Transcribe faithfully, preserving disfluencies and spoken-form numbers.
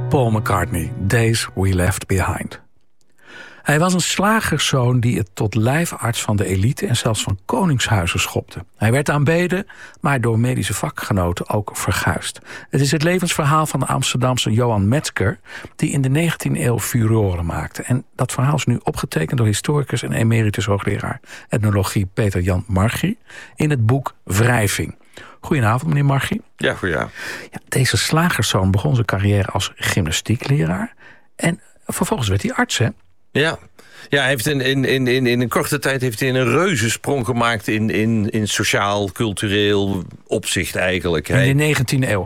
Paul McCartney, Days We Left Behind. Hij was een slagerszoon die het tot lijfarts van de elite en zelfs van koningshuizen schopte. Hij werd aanbeden, maar door medische vakgenoten ook verguisd. Het is het levensverhaal van de Amsterdamse Johan Metzger, die in de negentiende eeuw furoren maakte. En dat verhaal is nu opgetekend door historicus en emeritus hoogleraar etnologie Peter Jan Margie in het boek Wrijving. Goedenavond, meneer Margie. Ja, goedenavond. Ja, deze slagerszoon begon zijn carrière als gymnastiekleraar. En vervolgens werd hij arts, hè? Ja, ja hij heeft in, in, in, in een korte tijd heeft hij een reuzensprong gemaakt in, in, in sociaal, cultureel opzicht eigenlijk. In de negentiende eeuw.